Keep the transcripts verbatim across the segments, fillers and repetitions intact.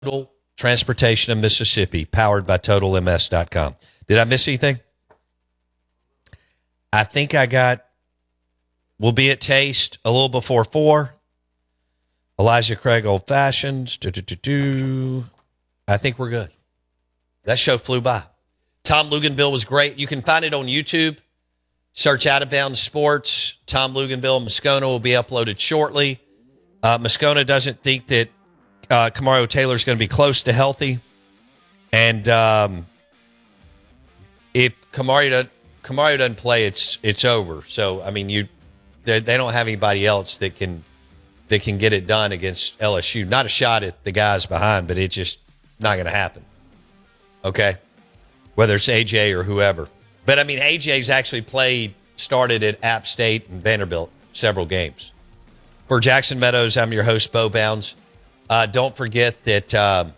Total Transportation of Mississippi, powered by Total M S dot com. Did I miss anything? I think I got, we'll be at Taste a little before four. Elijah Craig Old Fashions. Do, do, do, do. I think we're good. That show flew by. Tom Luganville was great. You can find it on YouTube. Search Out of Bounds Sports. Tom Luganville. Moscona will be uploaded shortly. Uh, Moscona doesn't think that uh, Kamario Taylor is going to be close to healthy. And um, if Kamario, Kamario doesn't play, it's it's over. So, I mean, you they, they don't have anybody else that can that can get it done against L S U. Not a shot at the guys behind, but it's just not going to happen. Okay? Whether it's A J or whoever. But, I mean, A J's actually played, started at App State and Vanderbilt several games. For Jackson Meadows, I'm your host, Bo Bounds. Uh, don't forget that um,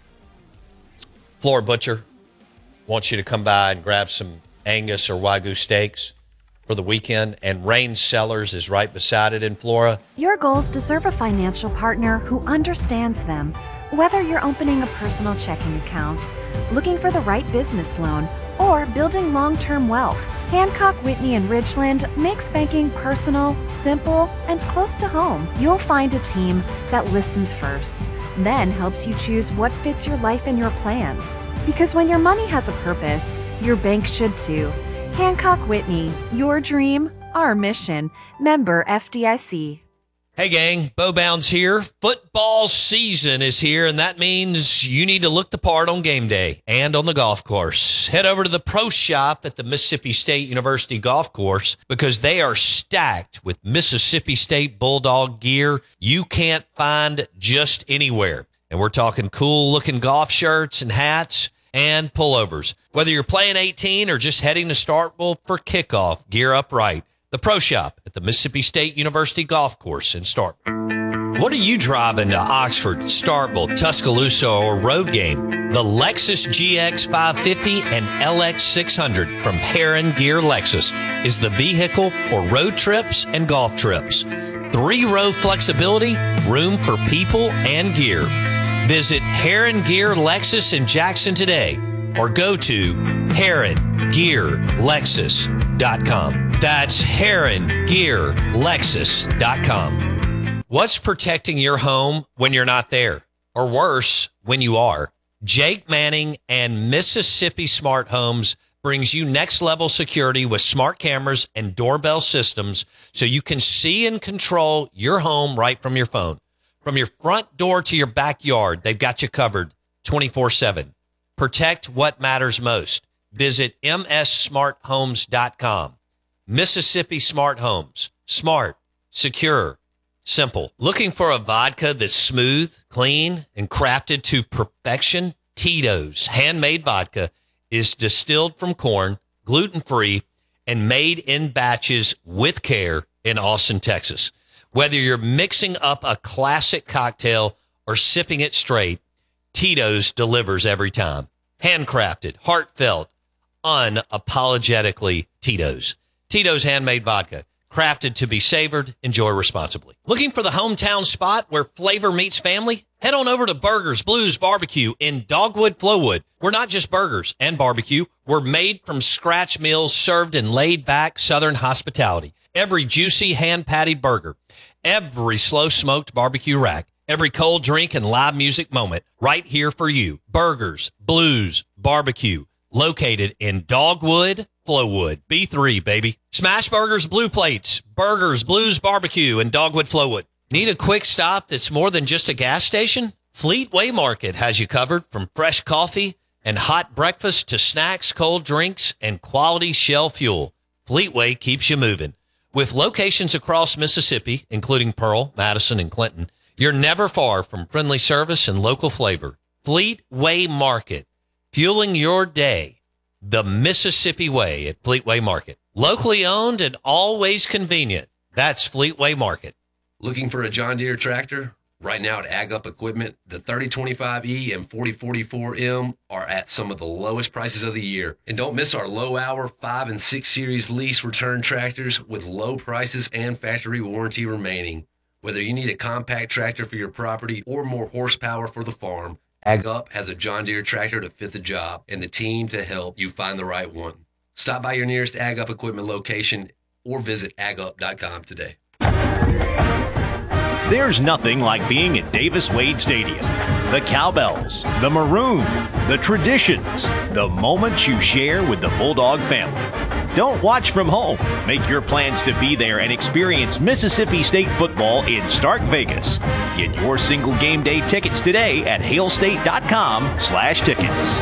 Floor Butcher wants you to come by and grab some Angus or Wagyu steaks for the weekend, and Rain Cellars is right beside it in Flora. Your goals deserve a financial partner who understands them. Whether you're opening a personal checking account, looking for the right business loan, or building long-term wealth, Hancock Whitney and Ridgeland makes banking personal, simple, and close to home. You'll find a team that listens first, then helps you choose what fits your life and your plans. Because when your money has a purpose, your bank should too. Hancock Whitney, your dream, our mission. Member F D I C. Hey, gang, Bo Bounds here. Football season is here, and that means you need to look the part on game day and on the golf course. Head over to the Pro Shop at the Mississippi State University Golf Course because they are stacked with Mississippi State Bulldog gear you can't find just anywhere. And we're talking cool-looking golf shirts and hats and pullovers. Whether you're playing eighteen or just heading to Starkville for kickoff, gear up right. The Pro Shop at the Mississippi State University Golf Course in Starkville. What are you driving to Oxford, Starkville, Tuscaloosa, or Road Game? The Lexus G X five fifty and L X six hundred from Heron Gear Lexus is the vehicle for road trips and golf trips. Three-row flexibility, room for people and gear. Visit Heron Gear Lexus in Jackson today or go to heron gear lexus dot com. That's heron gear lexus dot com. What's protecting your home when you're not there? Or worse, when you are? Jake Manning and Mississippi Smart Homes brings you next-level security with smart cameras and doorbell systems so you can see and control your home right from your phone. From your front door to your backyard, they've got you covered twenty-four seven. Protect what matters most. Visit m s smart homes dot com. Mississippi Smart Homes. Smart, secure, simple. Looking for a vodka that's smooth, clean, and crafted to perfection? Tito's handmade vodka is distilled from corn, gluten-free, and made in batches with care in Austin, Texas. Whether you're mixing up a classic cocktail or sipping it straight, Tito's delivers every time. Handcrafted, heartfelt, unapologetically Tito's. Tito's handmade vodka, crafted to be savored. Enjoy responsibly. Looking for the hometown spot where flavor meets family? Head on over to Burgers Blues Barbecue in Dogwood, Flowood. We're not just burgers and barbecue. We're made from scratch meals served in laid-back Southern hospitality. Every juicy hand-patted burger, every slow-smoked barbecue rack, every cold drink and live music moment right here for you. Burgers, Blues, Barbecue, located in Dogwood, Flowood. B three, baby. Smash Burgers, Blue Plates, Burgers, Blues, Barbecue, and Dogwood, Flowood. Need a quick stop that's more than just a gas station? Fleetway Market has you covered from fresh coffee and hot breakfast to snacks, cold drinks, and quality Shell fuel. Fleetway keeps you moving. With locations across Mississippi, including Pearl, Madison, and Clinton, you're never far from friendly service and local flavor. Fleetway Market, fueling your day the Mississippi way at Fleetway Market. Locally owned and always convenient. That's Fleetway Market. Looking for a John Deere tractor? Right now at Ag Up Equipment, the thirty twenty-five E and forty forty-four M are at some of the lowest prices of the year. And don't miss our low-hour five and six Series lease return tractors with low prices and factory warranty remaining. Whether you need a compact tractor for your property or more horsepower for the farm, AgUp has a John Deere tractor to fit the job and the team to help you find the right one. Stop by your nearest AgUp equipment location or visit ag up dot com today. There's nothing like being at Davis Wade Stadium. The cowbells, the maroon, the traditions, the moments you share with the Bulldog family. Don't watch from home. Make your plans to be there and experience Mississippi State football in Stark Vegas. Get your single game day tickets today at hailstate dot com slash tickets.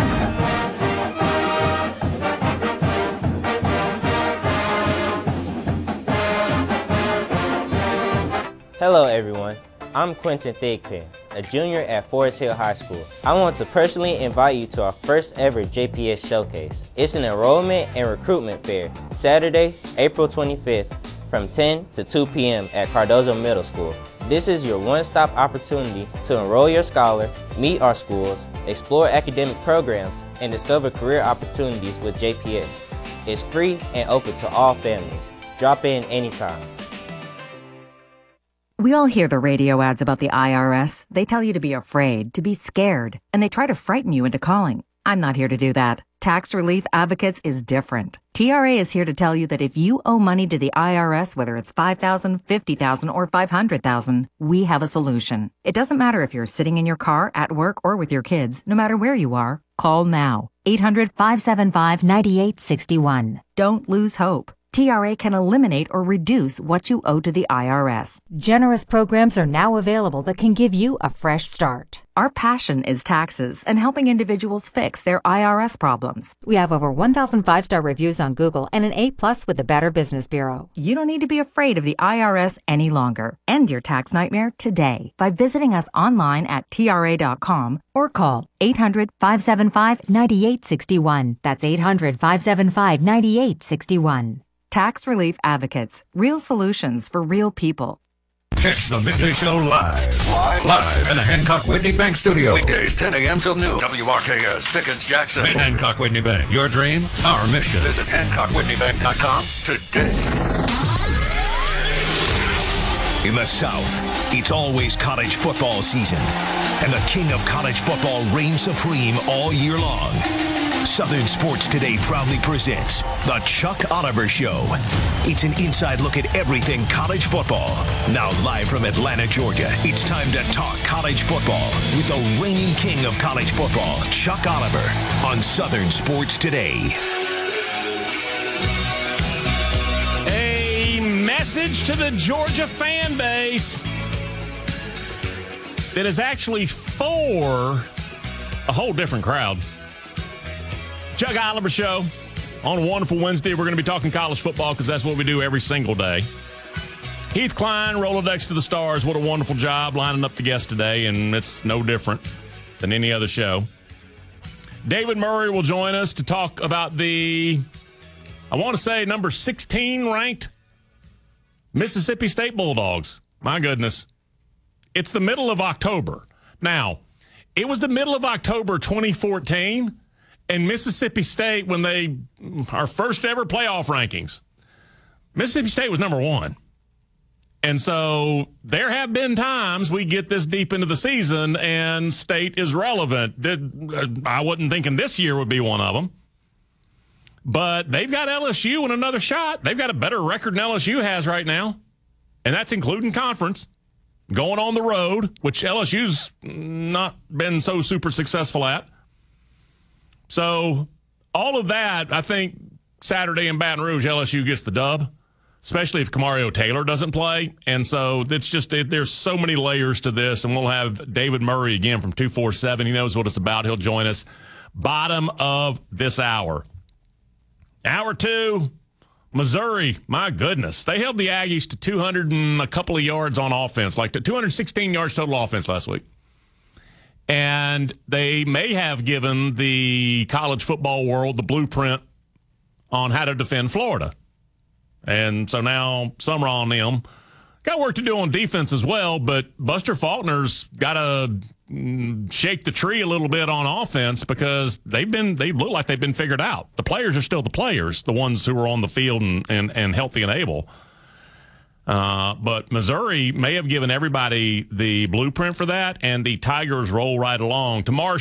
Hello everyone, I'm Quentin Thigpen, a junior at Forest Hill High School. I want to personally invite you to our first ever J P S Showcase. It's an enrollment and recruitment fair, Saturday, April twenty-fifth, from ten to two p m at Cardozo Middle School. This is your one-stop opportunity to enroll your scholar, meet our schools, explore academic programs, and discover career opportunities with J P S. It's free and open to all families. Drop in anytime. We all hear the radio ads about the I R S. They tell you to be afraid, to be scared, and they try to frighten you into calling. I'm not here to do that. Tax Relief Advocates is different. T R A is here to tell you that if you owe money to the I R S, whether it's five thousand dollars, fifty thousand dollars, or five hundred thousand dollars, we have a solution. It doesn't matter if you're sitting in your car, at work, or with your kids. No matter where you are, call now. eight hundred, five seven five, nine eight six one. Don't lose hope. T R A can eliminate or reduce what you owe to the I R S. Generous programs are now available that can give you a fresh start. Our passion is taxes and helping individuals fix their I R S problems. We have over one thousand five-star reviews on Google and an A plus with the Better Business Bureau. You don't need to be afraid of the I R S any longer. End your tax nightmare today by visiting us online at T R A dot com or call eight hundred, five seven five, nine eight six one. That's eight hundred, five seven five, nine eight six one. Tax Relief Advocates. Real solutions for real people. Catch the Midday Show live. Live, live in the Hancock Whitney Bank studio. Weekdays, ten a.m. till noon. W R K S, Pickens, Jackson. Hancock Whitney Bank. Your dream, our mission. Visit Hancock Whitney Bank dot com today. In the South, it's always college football season. And the king of college football reigns supreme all year long. Southern Sports Today proudly presents The Chuck Oliver Show. It's an inside look at everything college football. Now live from Atlanta, Georgia, it's time to talk college football with the reigning king of college football, Chuck Oliver, on Southern Sports Today. A message to the Georgia fan base that is actually for a whole different crowd. Chuck Oliver Show on a wonderful Wednesday. We're going to be talking college football because that's what we do every single day. Heath Klein, Rolodex to the Stars. What a wonderful job lining up the guests today, and it's no different than any other show. David Murray will join us to talk about the, I want to say, number sixteen ranked Mississippi State Bulldogs. My goodness. It's the middle of October. Now, it was the middle of October twenty fourteen. And Mississippi State, when they, our first ever playoff rankings, Mississippi State was number one. And so there have been times we get this deep into the season and State is relevant. I wasn't thinking this year would be one of them. But they've got L S U in another shot. They've got a better record than L S U has right now. And that's including conference. Going on the road, which L S U's not been so super successful at. So all of that, I think Saturday in Baton Rouge, L S U gets the dub, especially if Kamario Taylor doesn't play. And so it's just, it, there's so many layers to this. And we'll have David Murray again from two forty-seven. He knows what it's about. He'll join us bottom of this hour. Hour two, Missouri, my goodness. They held the Aggies to two hundred and a couple of yards on offense, like the two hundred sixteen yards total offense last week. And they may have given the college football world the blueprint on how to defend Florida. And so now some are on them. Got work to do on defense as well, but Buster Faulkner's got to shake the tree a little bit on offense because they've been they look like they've been figured out. The players are still the players, the ones who are on the field and, and, and healthy and able. Uh, but Missouri may have given everybody the blueprint for that, and the Tigers roll right along. Tomorrow.